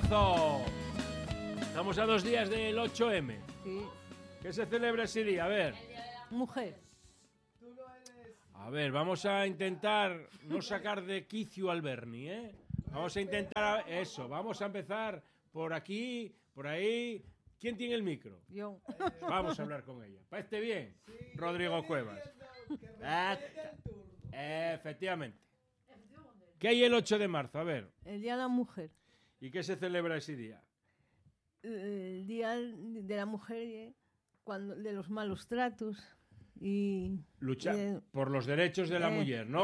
marzo. Estamos a 2 días del 8M. Sí. ¿Qué se celebra ese día? A ver. Mujer. A ver, vamos a intentar no sacar de quicio al Berni, ¿eh? Vamos a intentar eso. Vamos a empezar por aquí, por ahí. ¿Quién tiene el micro? Yo. Vamos a hablar con ella. ¿Parece bien? Rodrigo Cuevas. Efectivamente. ¿Qué hay el 8 de marzo? A ver. El Día de la Mujer. ¿Y qué se celebra ese día? El Día de la Mujer, de los malos tratos y... Luchar por los derechos de la mujer, ¿no?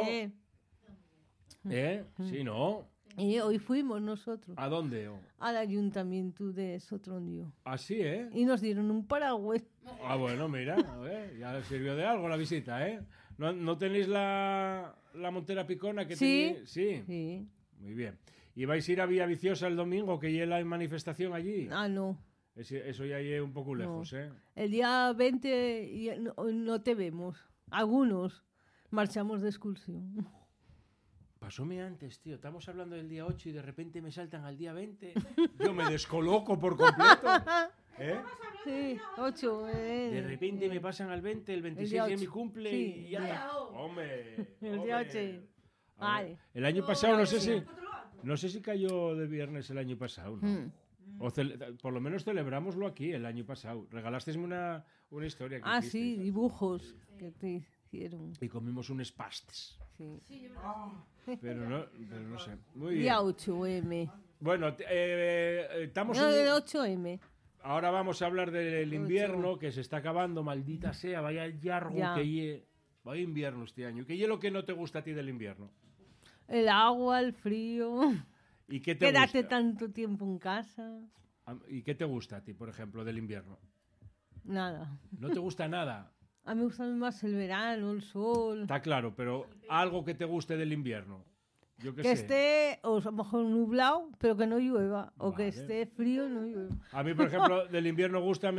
Sí, ¿no? Y hoy fuimos nosotros ¿A dónde? al ayuntamiento de Sotrondio. Ah, sí, ¿eh? Y nos dieron un paraguas. Ah, bueno, mira, a ver, ya sirvió de algo la visita, ¿eh? ¿No tenéis la montera picona que Sí. tenéis? Sí. Sí. Muy bien. ¿Y vais a ir a Villaviciosa el domingo, que ya hay manifestación allí? Ah, no. Eso ya es un poco lejos, No. ¿eh? El día 20 no te vemos. Algunos marchamos de excursión. Pasóme antes, tío. Estamos hablando del día 8 y de repente me saltan al día 20. Yo me descoloco por completo. ¿Eh? Sí, 8. De repente me pasan al 20, el 26 es mi cumple Sí, y ya. Hombre. El día 8. A ver, Vale. el año pasado no sé si cayó de viernes el año pasado, ¿no? O por lo menos celebrámoslo aquí el año pasado. Regalasteis una historia que Sí, hicisteis. dibujos que te hicieron. Y comimos unos pastes. Sí. Pero no sé. Muy bien. Día 8M. Bueno, estamos No, el 8M. ahora vamos a hablar del invierno que se está acabando, maldita sea, vaya yargo Ya. que lle. Vaya invierno este año. ¿Qué es lo que no te gusta a ti del invierno? El agua, el frío. ¿Y qué te Quédate gusta? tanto tiempo en casa. ¿Y qué te gusta a ti, por ejemplo, del invierno? Nada. ¿No te gusta nada? A mí me gusta más el verano, el sol. Está claro, pero algo que te guste del invierno. Yo qué Que sé. esté, o a lo mejor nublado, pero que no llueva. O que Vale. esté frío, no llueva. A mí, por ejemplo, del invierno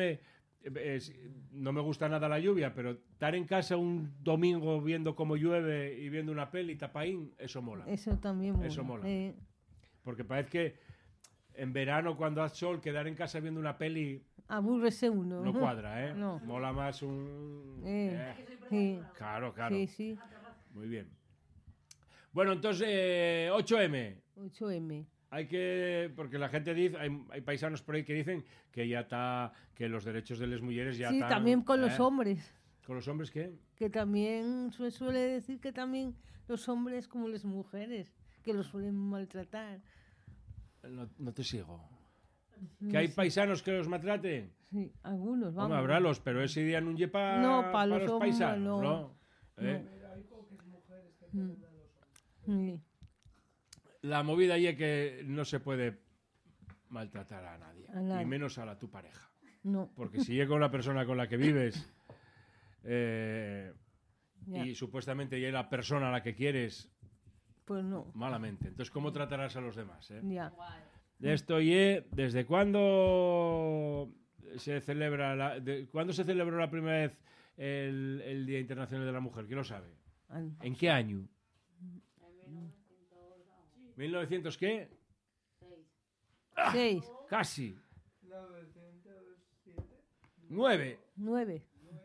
no me gusta nada la lluvia, pero estar en casa un domingo viendo cómo llueve y viendo una peli tapaín, eso mola. Eso también mola. Eso mola. Porque parece que en verano, cuando hace sol, quedar en casa viendo una peli Abúrrese uno. no cuadra, ¿eh? No. Mola más un... Sí. Claro. Sí. Muy bien. Bueno, entonces, 8M. 8M. Hay que... Porque la gente dice... Hay paisanos por ahí que dicen que ya está... Que los derechos de las mujeres ya Sí, están... también con los hombres. ¿Con los hombres qué? Que también se suele decir que también los hombres como las mujeres, que los suelen maltratar. No te sigo. ¿Que hay paisanos que los maltraten? Sí, algunos, vamos. Hombre, habrálos, pero ese día no lleva para No, pa' los hombres, paisanos, no. ¿no? ¿Eh? Sí. La movida ahí es que no se puede maltratar a nadie, A nadie. y menos a tu pareja. No. Porque si llega una persona con la que vives Ya. y supuestamente ya es la persona a la que quieres, Pues no. malamente. Entonces, ¿cómo tratarás a los demás? Ya. Esto y ¿desde cuándo se celebra ¿cuándo se celebró la primera vez el Día Internacional de la Mujer? ¿Quién lo sabe? ¿En qué año? ¿1900 qué? 6. Casi. 9. 9.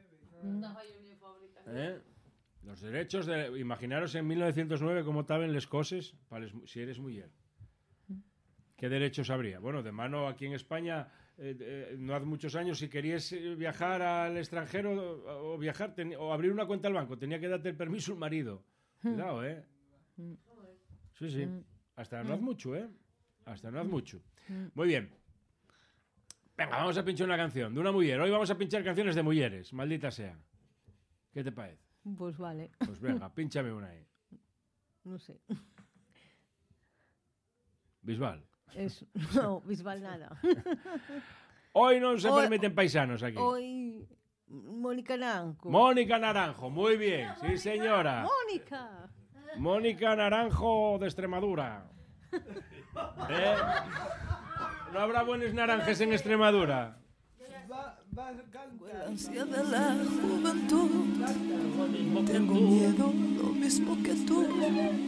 Los derechos de... Imaginaros en 1909 cómo estaban las cosas si eres mujer. ¿Qué derechos habría? Bueno, de mano aquí en España, no hace muchos años, si querías viajar al extranjero o viajar o abrir una cuenta al banco, tenía que darte el permiso el marido. Cuidado, ¿eh? Sí. Hasta no hace mucho, ¿eh? Hasta no hace mucho. Muy bien. Venga, vamos a pinchar una canción de una mujer. Hoy vamos a pinchar canciones de mujeres, maldita sea. ¿Qué te parece? Pues vale. Pues venga, pínchame una ahí. No sé. Bisbal. No, Bisbal nada. Hoy no se Hoy- permiten paisanos aquí. Hoy, Mónica Naranjo. Mónica Naranjo, muy bien. Sí, señora. ¡Mónica! Mónica Naranjo de Extremadura. ¿Eh? ¿No habrá buenos naranjes en Extremadura? La ansia de la juventud. Tengo miedo, lo mismo que tú.